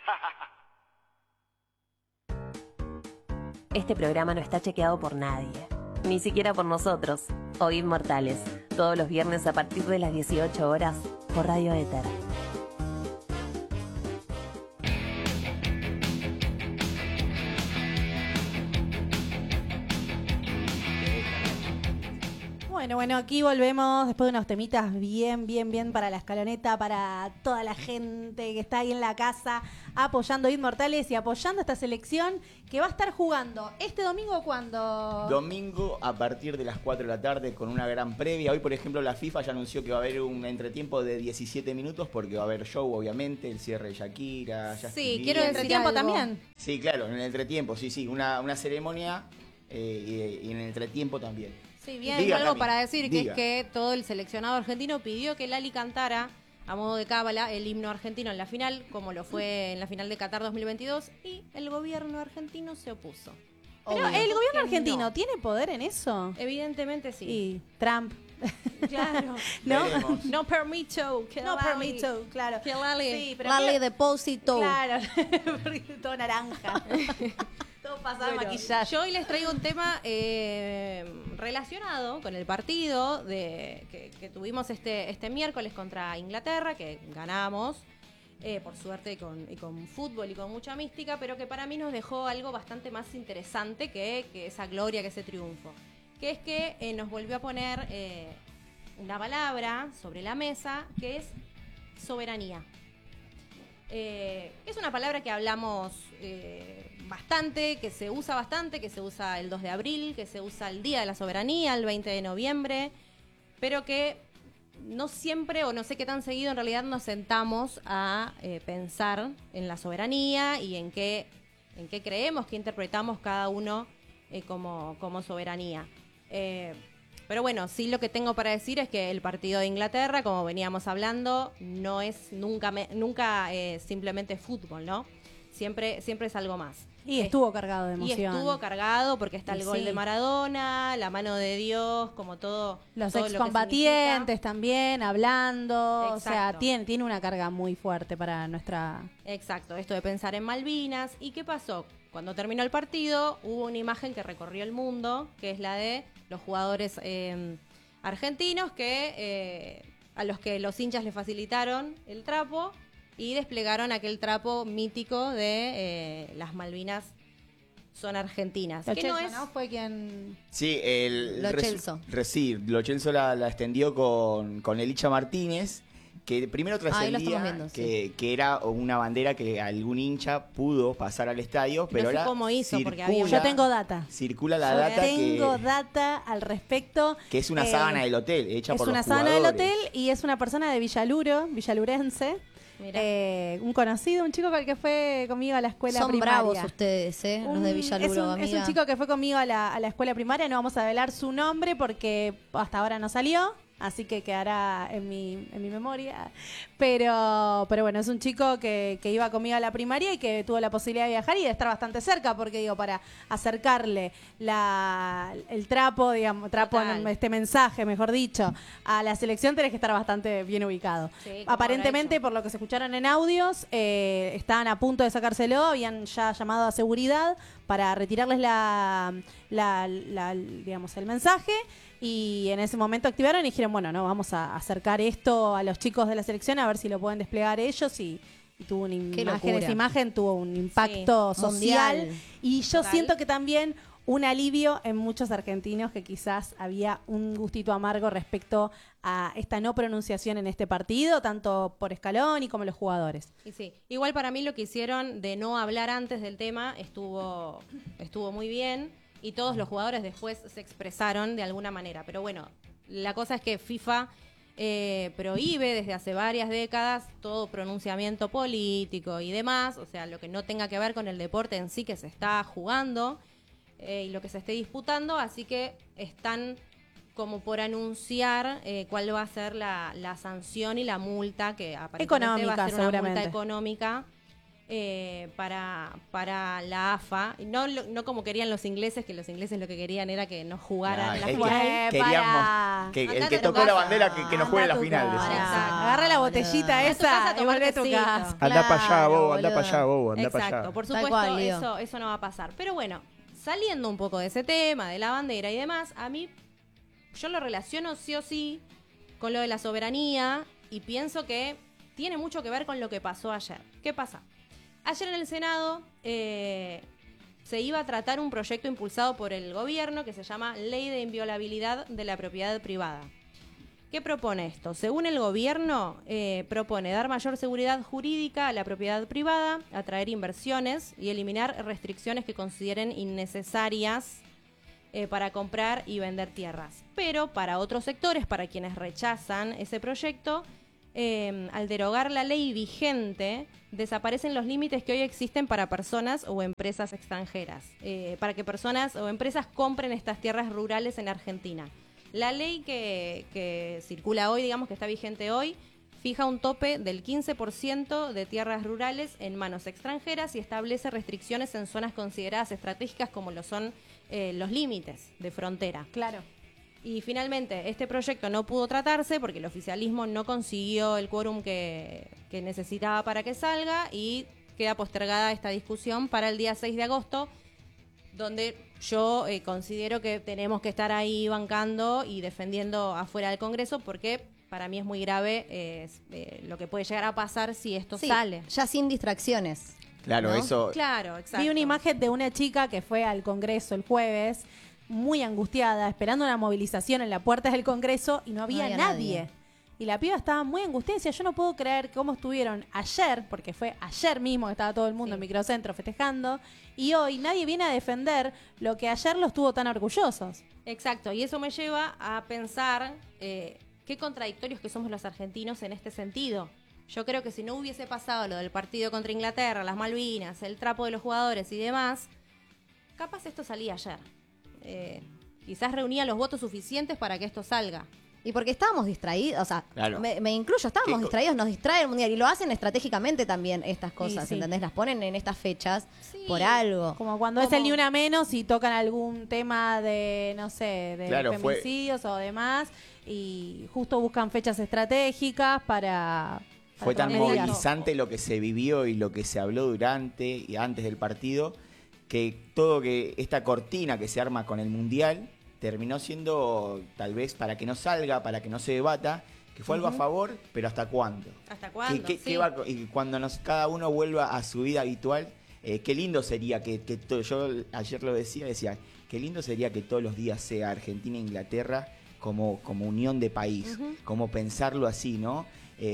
Este programa no está chequeado por nadie, ni siquiera por nosotros. Oíd Mortales, todos los viernes a partir de las 18 horas por Radio Éter. Bueno, aquí volvemos después de unos temitas bien para la escaloneta, para toda la gente que está ahí en la casa apoyando Inmortales y apoyando esta selección que va a estar jugando este domingo. ¿Cuándo? Domingo a partir de las 4 de la tarde con una gran previa. Hoy, por ejemplo, la FIFA ya anunció que va a haber un entretiempo de 17 minutos porque va a haber show, obviamente, el cierre de Shakira. Sí, quiero decir entretiempo algo. También. Sí, claro, en el entretiempo, sí, una ceremonia y en el entretiempo también. Sí, bien, algo para decir, que es que todo el seleccionado argentino pidió que Lali cantara a modo de cábala el himno argentino en la final, como lo fue en la final de Qatar 2022, y el gobierno argentino se opuso. Pero el gobierno argentino ¿tiene poder en eso? Evidentemente sí. Y Trump. Claro. No permito. No permito, claro. Que Lali, sí, pero Lali deposito. Claro, todo naranja. Todo pasado de maquillaje. Yo hoy les traigo un tema relacionado con el partido que tuvimos este miércoles contra Inglaterra, que ganamos, por suerte, y con fútbol y con mucha mística, pero que para mí nos dejó algo bastante más interesante que esa gloria, que ese triunfo. Que es que nos volvió a poner una palabra sobre la mesa, que es soberanía. Es una palabra que hablamos bastante, que se usa bastante, que se usa el 2 de abril, que se usa el Día de la Soberanía, el 20 de noviembre, pero que no siempre, o no sé qué tan seguido, en realidad nos sentamos a pensar en la soberanía y en qué creemos, qué interpretamos cada uno como soberanía. Pero bueno, sí, lo que tengo para decir es que el partido de Inglaterra, como veníamos hablando, no es nunca simplemente fútbol, ¿no? Siempre es algo más. Y estuvo cargado de emoción. Y estuvo cargado porque está el gol de Maradona, la mano de Dios, como todo. Los todo excombatientes también hablando. Exacto. O sea, tiene una carga muy fuerte para nuestra... Exacto, esto de pensar en Malvinas. ¿Y qué pasó? Cuando terminó el partido, hubo una imagen que recorrió el mundo, que es la de los jugadores argentinos a los que los hinchas le facilitaron el trapo y desplegaron aquel trapo mítico de las Malvinas son argentinas. Lo Celso, ¿no? Fue quien... Sí, Lo Celso. Lo Celso la extendió con Elicha Martínez, que primero trascendía que era una bandera que algún hincha pudo pasar al estadio, pero ahora cómo hizo, porque yo tengo data. Circula la data tengo data al respecto. Que es una sábana del hotel, hecha por los jugadores. Es una sábana del hotel y es una persona de villalurense. Un conocido, un chico con el que fue conmigo a la escuela primaria. Son bravos ustedes, los de Villaluro, es un chico que fue conmigo a la escuela primaria. No vamos a develar su nombre porque hasta ahora no salió, así que quedará en mi memoria. Pero bueno, es un chico que iba conmigo a la primaria y que tuvo la posibilidad de viajar y de estar bastante cerca, porque digo, para acercarle el trapo, este mensaje, mejor dicho, a la selección tenés que estar bastante bien ubicado. Sí, aparentemente, por lo que se escucharon en audios, estaban a punto de sacárselo, habían ya llamado a seguridad para retirarles el mensaje. Y en ese momento activaron y dijeron, bueno, no, vamos a acercar esto a los chicos de la selección a ver si lo pueden desplegar ellos y tuvo esa imagen tuvo un impacto social mundial. Y yo siento que también un alivio en muchos argentinos que quizás había un gustito amargo respecto a esta no pronunciación en este partido, tanto por Scaloni como los jugadores. Y sí, igual para mí lo que hicieron de no hablar antes del tema estuvo muy bien. Y todos los jugadores después se expresaron de alguna manera. Pero bueno, la cosa es que FIFA prohíbe desde hace varias décadas todo pronunciamiento político y demás. O sea, lo que no tenga que ver con el deporte en sí que se está jugando y lo que se esté disputando. Así que están como por anunciar cuál va a ser la sanción y la multa, que aparentemente va a ser una multa económica para la AFA, no como querían los ingleses, que los ingleses lo que querían era que no jugaran la final. Queríamos que el que tocó la bandera que no juegue la final. Agarra la botellita esa y vuelve a tu casa. Andá para allá, bobo, andá para allá, bobo, andá para allá. Exacto, por supuesto, eso no va a pasar. Pero bueno, saliendo un poco de ese tema, de la bandera y demás, a mí, yo lo relaciono sí o sí con lo de la soberanía y pienso que tiene mucho que ver con lo que pasó ayer. ¿Qué pasa? Ayer en el Senado se iba a tratar un proyecto impulsado por el gobierno que se llama Ley de Inviolabilidad de la Propiedad Privada. ¿Qué propone esto? Según el gobierno, propone dar mayor seguridad jurídica a la propiedad privada, atraer inversiones y eliminar restricciones que consideren innecesarias para comprar y vender tierras. Pero para otros sectores, para quienes rechazan ese proyecto, al derogar la ley vigente, desaparecen los límites que hoy existen para personas o empresas extranjeras, para que personas o empresas compren estas tierras rurales en Argentina. La ley que circula hoy, digamos que está vigente hoy, fija un tope del 15% de tierras rurales en manos extranjeras y establece restricciones en zonas consideradas estratégicas como lo son los límites de frontera. Claro. Y finalmente, este proyecto no pudo tratarse porque el oficialismo no consiguió el quórum que necesitaba para que salga y queda postergada esta discusión para el día 6 de agosto, donde yo considero que tenemos que estar ahí bancando y defendiendo afuera del Congreso porque para mí es muy grave lo que puede llegar a pasar si esto sale. Ya sin distracciones. Claro, ¿no? Eso. Claro, exacto. Vi una imagen de una chica que fue al Congreso el jueves, muy angustiada, esperando una movilización en las puertas del Congreso y no había nadie. Y la piba estaba muy angustiada y decía, yo no puedo creer cómo estuvieron ayer, porque fue ayer mismo que estaba todo el mundo en Microcentro festejando, y hoy nadie viene a defender lo que ayer los tuvo tan orgullosos. Exacto, y eso me lleva a pensar qué contradictorios que somos los argentinos en este sentido. Yo creo que si no hubiese pasado lo del partido contra Inglaterra, las Malvinas, el trapo de los jugadores y demás, capaz esto salía ayer. Quizás reunía los votos suficientes para que esto salga. Y porque estábamos distraídos, o sea, claro. me incluyo, estábamos distraídos, nos distrae el Mundial y lo hacen estratégicamente también estas cosas, ¿entendés? Las ponen en estas fechas por algo. Como cuando es el Ni Una Menos y tocan algún tema de, no sé, de femicidios o demás, y justo buscan fechas estratégicas para fue tan movilizante lo que se vivió y lo que se habló durante y antes del partido, que esta cortina que se arma con el Mundial terminó siendo tal vez para que no salga, para que no se debata, que fue algo a favor, pero ¿hasta cuándo? ¿Hasta cuándo? Y cuando cada uno vuelva a su vida habitual, qué lindo sería yo ayer lo decía, qué lindo sería que todos los días sea Argentina e Inglaterra como unión de país, como pensarlo así, ¿no?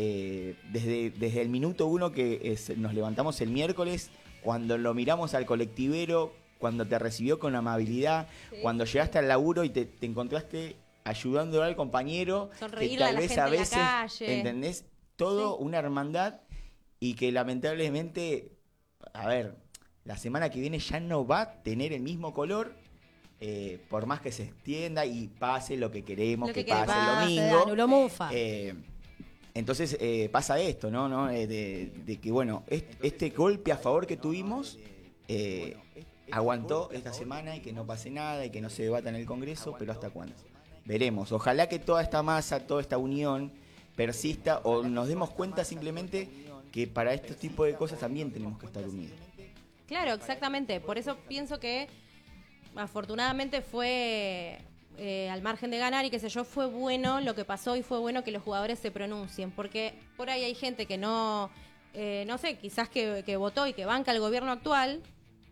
Desde el minuto uno que nos levantamos el miércoles, cuando lo miramos al colectivero, cuando te recibió con amabilidad, cuando llegaste al laburo y te encontraste ayudando al compañero, sonreírle que tal a la vez gente a veces, en la calle. ¿entendés? Todo una hermandad y que lamentablemente, a ver, la semana que viene ya no va a tener el mismo color, por más que se extienda y pase lo que queremos que pase el domingo. Anuló Mufa. Entonces pasa esto, ¿no? De que, bueno, este golpe a favor que tuvimos aguantó esta semana y que no pase nada y que no se debata en el Congreso, pero ¿hasta cuándo? Veremos. Ojalá que toda esta masa, toda esta unión persista o nos demos cuenta simplemente que para este tipo de cosas también tenemos que estar unidos. Claro, exactamente. Por eso pienso que afortunadamente fue... al margen de ganar y qué sé yo, fue bueno lo que pasó y fue bueno que los jugadores se pronuncien, porque por ahí hay gente que no sé, quizás que votó y que banca el gobierno actual,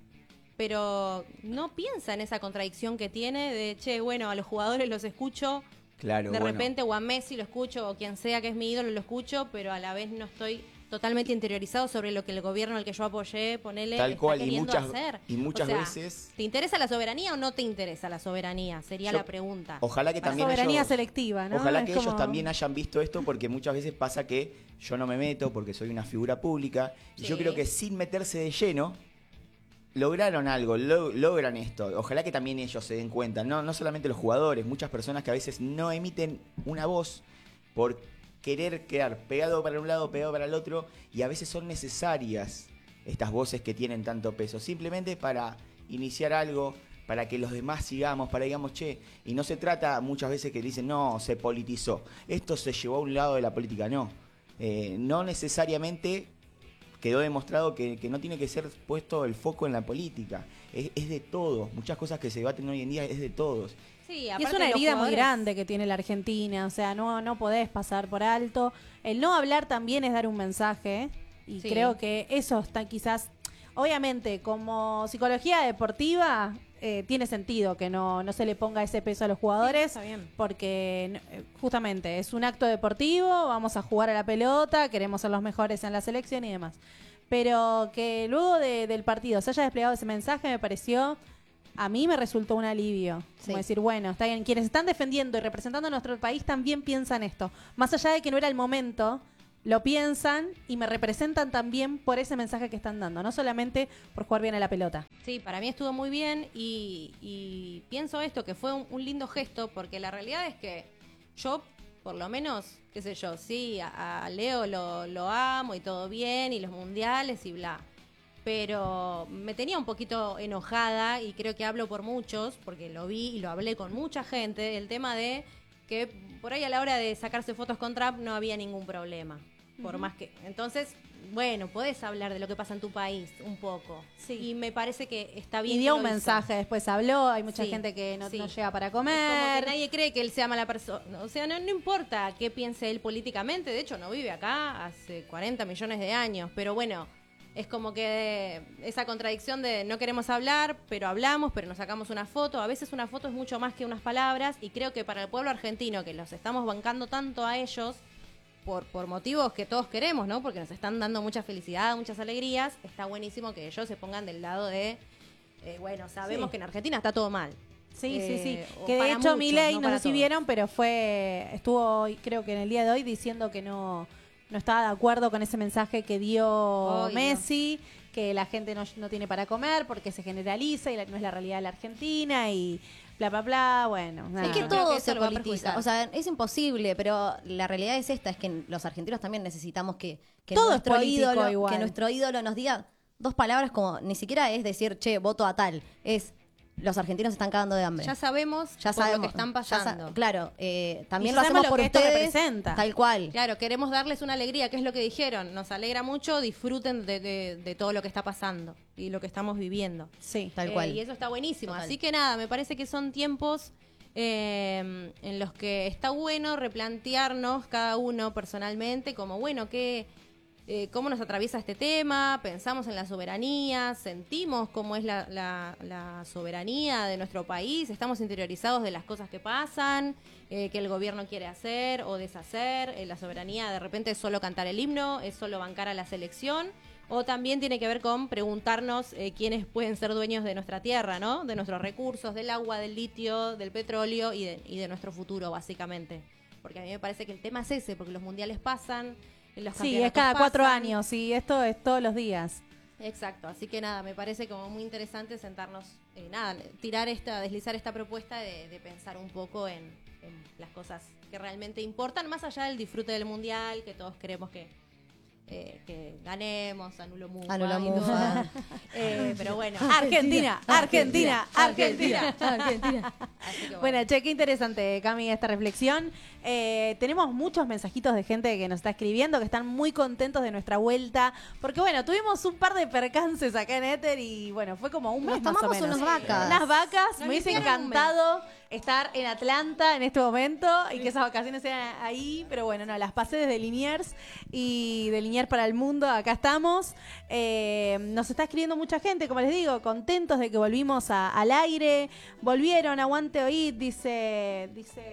pero no piensa en esa contradicción que tiene de, che, bueno, a los jugadores los escucho, claro, de repente, o a Messi lo escucho, o quien sea que es mi ídolo lo escucho, pero a la vez no estoy totalmente interiorizado sobre lo que el gobierno al que yo apoyé, ponele, tal cual, está queriendo hacer. Y muchas o sea, veces... ¿te interesa la soberanía o no te interesa la soberanía? Sería la pregunta. Ojalá que también soberanía selectiva, ¿no? Ojalá que ellos también hayan visto esto, porque muchas veces pasa que yo no me meto porque soy una figura pública, y yo creo que sin meterse de lleno lograron algo, logran esto. Ojalá que también ellos se den cuenta, no solamente los jugadores, muchas personas que a veces no emiten una voz por querer quedar pegado para un lado, pegado para el otro, y a veces son necesarias estas voces que tienen tanto peso. Simplemente para iniciar algo, para que los demás sigamos, para digamos, che, y no se trata muchas veces que dicen, no, se politizó, esto se llevó a un lado de la política, no. No necesariamente quedó demostrado que no tiene que ser puesto el foco en la política, es de todos, muchas cosas que se debaten hoy en día es de todos. Sí, Y es aparte una de los herida muy jugadores- grande que tiene la Argentina, o sea, no podés pasar por alto. El no hablar también es dar un mensaje, y Sí. creo que eso está quizás, obviamente, como psicología deportiva, tiene sentido que no se le ponga ese peso a los jugadores, Está bien. porque justamente es un acto deportivo, vamos a jugar a la pelota, queremos ser los mejores en la selección y demás. Pero que luego del partido se haya desplegado ese mensaje me pareció, a mí me resultó un alivio. Sí. Como decir, bueno, está bien, quienes están defendiendo y representando a nuestro país también piensan esto. Más allá de que no era el momento, lo piensan y me representan también por ese mensaje que están dando, no solamente por jugar bien a la pelota. Sí, para mí estuvo muy bien y pienso esto, que fue un lindo gesto, porque la realidad es que yo, por lo menos, qué sé yo, sí, a Leo lo amo y todo bien, y los mundiales y bla. Pero me tenía un poquito enojada, y creo que hablo por muchos, porque lo vi y lo hablé con mucha gente, el tema de que por ahí a la hora de sacarse fotos con Trump no había ningún problema. Por más que... Entonces, bueno, podés hablar de lo que pasa en tu país un poco. Sí. Y me parece que está bien. Y que dio lo un hizo. mensaje, después habló, hay mucha Sí, gente que no sí. llega para Es como comer. que nadie cree que él sea mala persona. O sea, no importa qué piense él políticamente. De hecho, no vive acá hace 40 millones de años. Pero bueno, es como que esa contradicción de no queremos hablar, pero hablamos, pero nos sacamos una foto. A veces una foto es mucho más que unas palabras. Y creo que para el pueblo argentino, que los estamos bancando tanto a ellos, por motivos que todos queremos, ¿no? Porque nos están dando mucha felicidad, muchas alegrías, está buenísimo que ellos se pongan del lado de, bueno, sabemos Sí. que en Argentina está todo mal. Sí, sí, sí. O Que de para hecho muchos, Milei, no no para sé si todos. vieron, pero estuvo hoy, creo que en el día de hoy, diciendo que no estaba de acuerdo con ese mensaje que dio Ay, Messi, que la gente no tiene para comer porque se generaliza y no es la realidad de la Argentina y bla, bla, bla. Bueno, nada. Es que yo creo todo que eso se lo va a politiza. perjudicar. O sea, es imposible, pero la realidad es esta, es que los argentinos también necesitamos que Todo es político igual. que nuestro ídolo nos diga dos palabras como, ni siquiera es decir, che, voto a tal, es los argentinos están cagando de hambre. Ya sabemos Ya por sabemos lo que están pasando. claro, también Y lo sabemos hacemos lo por que esto ustedes, representa. tal cual. Claro, queremos darles una alegría, que es lo que dijeron. Nos alegra mucho, disfruten de todo lo que está pasando y lo que estamos viviendo. Sí. Tal cual. Y eso está buenísimo. Total. Así que nada, me parece que son tiempos en los que está bueno replantearnos cada uno personalmente, como bueno, cómo nos atraviesa este tema, pensamos en la soberanía, sentimos cómo es la soberanía de nuestro país, estamos interiorizados de las cosas que pasan, que el gobierno quiere hacer o deshacer. La soberanía de repente es solo cantar el himno, es solo bancar a la selección, o también tiene que ver con preguntarnos quiénes pueden ser dueños de nuestra tierra, ¿no? De nuestros recursos, del agua, del litio, del petróleo y de nuestro futuro, básicamente. Porque a mí me parece que el tema es ese, porque los mundiales pasan, los Sí, campeonatos es cada 4 pasan. años y esto es todos los días. Exacto, así que nada, me parece como muy interesante sentarnos, deslizar esta propuesta de pensar un poco en las cosas que realmente importan, más allá del disfrute del mundial, que todos queremos que ganemos, anulo mufa. Anulo y todo. mufa. Pero bueno. Argentina, Argentina, Argentina. Argentina. Así que Bueno, che, qué interesante, Cami, esta reflexión. Tenemos muchos mensajitos de gente que nos está escribiendo, que están muy contentos de nuestra vuelta, porque bueno, tuvimos un par de percances acá en Éter y bueno, fue como un Nos mes más o tomamos menos. unas vacas. Unas vacas, Nos me hubiese limpiaron un mes. encantado estar en Atlanta en este momento y que esas vacaciones sean ahí, pero bueno, no, las pasé desde Liniers y de Liniers para el mundo, acá estamos. Nos está escribiendo mucha gente, como les digo, contentos de que volvimos al aire, volvieron, aguante oíd, dice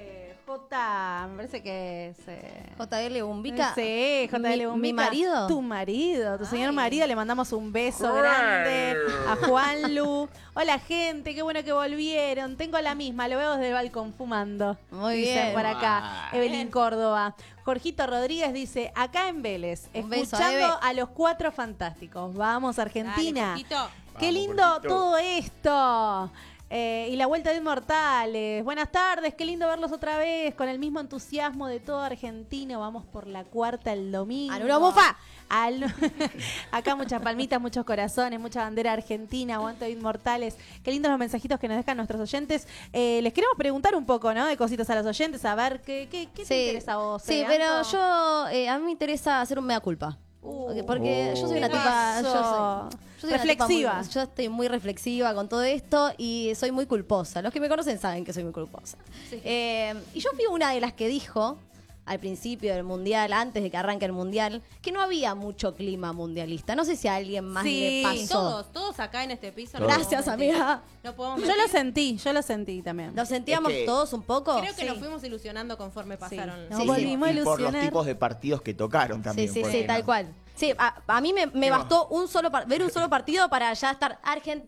J, me parece que es... JL Bumbica. Sí, JL Mi Bumbica. marido. Tu marido, tu señor Ay. marido. Le mandamos un beso grande a Juanlu. Hola, gente, qué bueno que volvieron. Tengo la misma, lo veo desde el balcón fumando. Muy Dice bien. por acá, Evelyn Córdoba. Jorgito Rodríguez dice, acá en Vélez, Un beso, escuchando Eve. a los Cuatro Fantásticos. Vamos, Argentina. Dale, Jorgito. Qué Vamos, lindo Jorgito. todo esto. Y la vuelta de Inmortales. Buenas tardes, qué lindo verlos otra vez. Con el mismo entusiasmo de todo argentino. Vamos por la cuarta el domingo. ¡Anulo Mufa! Acá muchas palmitas, muchos corazones, mucha bandera argentina. Aguante de Inmortales. Qué lindos los mensajitos que nos dejan nuestros oyentes. Les queremos preguntar un poco, ¿no? De cositas a los oyentes. A ver, ¿qué te interesa a vos? Sí, pero a mí me interesa hacer un mea culpa. Porque yo soy una tipa... Yo soy reflexiva. Yo estoy muy reflexiva con todo esto y soy muy culposa. Los que me conocen saben que soy muy culposa. Sí. Y yo fui una de las que dijo al principio del mundial, antes de que arranque el mundial, que no había mucho clima mundialista. No sé si a alguien más le pasó. Todos acá en este piso. Gracias, amiga. No podemos yo lo sentí también. ¿Lo sentíamos todos un poco? Creo que nos fuimos ilusionando conforme pasaron. Nos volvimos a y por los ilusionar. tipos de partidos que tocaron también. Sí, tal cual. Sí, a mí me bastó ver un solo partido para ya estar